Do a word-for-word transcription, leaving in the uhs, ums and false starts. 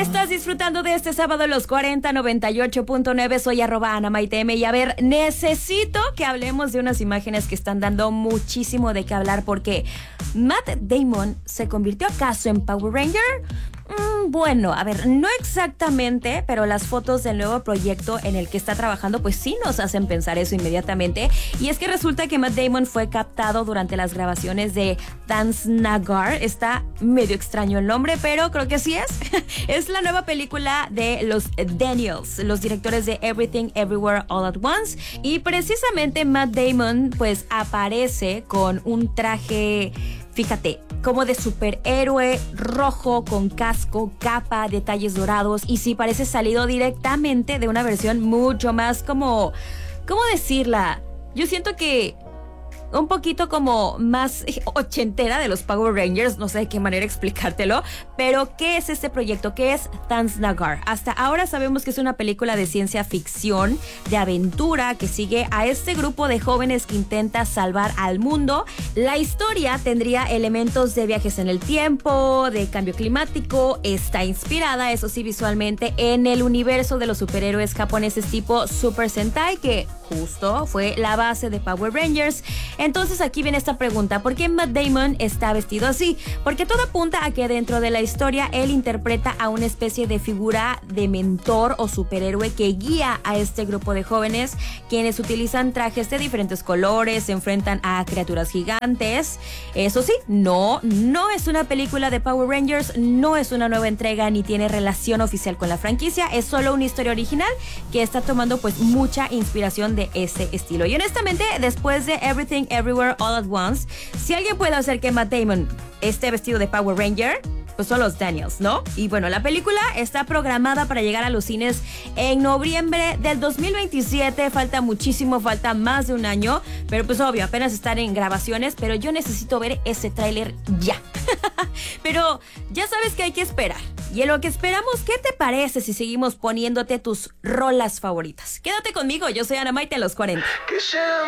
Estás disfrutando de este sábado los cuarenta noventa y ocho punto nueve. Soy arroba Ana Maite M. Y a ver, necesito que hablemos de unas imágenes que están dando muchísimo de qué hablar, porque Matt Damon se convirtió acaso en Power Ranger. Mm, bueno, a ver, no exactamente, pero las fotos del nuevo proyecto en el que está trabajando pues sí nos hacen pensar eso inmediatamente. Y es que resulta que Matt Damon fue captado durante las grabaciones de Dance Nagar. Está medio extraño el nombre, pero creo que sí es. Es la nueva película de los Daniels, los directores de Everything Everywhere All at Once. Y precisamente Matt Damon pues aparece con un traje, fíjate, como de superhéroe, rojo, con casco, capa, detalles dorados. Y sí, parece salido directamente de una versión mucho más como... ¿Cómo decirla? Yo siento que un poquito como más ochentera de los Power Rangers, no sé de qué manera explicártelo, pero ¿qué es este proyecto? ¿Qué es Dance Nagar? Hasta ahora sabemos que es una película de ciencia ficción, de aventura, que sigue a este grupo de jóvenes que intenta salvar al mundo. La historia tendría elementos de viajes en el tiempo, de cambio climático, está inspirada, eso sí, visualmente, en el universo de los superhéroes japoneses tipo Super Sentai, que justo fue la base de Power Rangers. Entonces aquí viene esta pregunta: ¿por qué Matt Damon está vestido así? Porque todo apunta a que dentro de la historia él interpreta a una especie de figura de mentor o superhéroe que guía a este grupo de jóvenes, quienes utilizan trajes de diferentes colores, se enfrentan a criaturas gigantes. Eso sí, no, no es una película de Power Rangers, no es una nueva entrega ni tiene relación oficial con la franquicia, es solo una historia original que está tomando pues mucha inspiración de ese estilo. Y honestamente, después de Everything Everywhere All at Once, si alguien puede hacer que Matt Damon esté vestido de Power Ranger, pues son los Daniels, ¿no? Y bueno, la película está programada para llegar a los cines en noviembre del dos mil veintisiete. Falta muchísimo, falta más de un año, pero pues obvio, apenas están en grabaciones, pero yo necesito ver ese tráiler ya. Pero ya sabes que hay que esperar. Y en lo que esperamos, ¿qué te parece si seguimos poniéndote tus rolas favoritas? Quédate conmigo, yo soy Ana Maite en los cuarenta.